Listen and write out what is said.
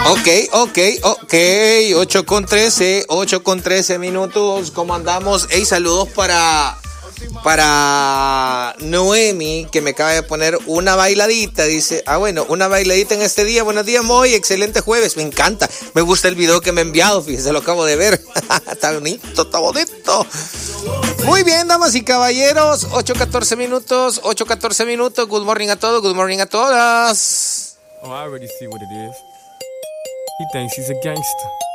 Ok. 8:13 minutos. ¿Cómo andamos? Hey, saludos para Noemi, que me acaba de poner una bailadita. Dice, una bailadita en este día. Buenos días, Moy. Excelente jueves. Me encanta. Me gusta el video que me ha enviado. Fíjese, lo acabo de ver. Está bonito, está bonito. Muy bien, damas y caballeros. 8:14 minutos. Good morning a todos. Good morning a todas. Oh, I already see what it is. He thinks he's a gangster.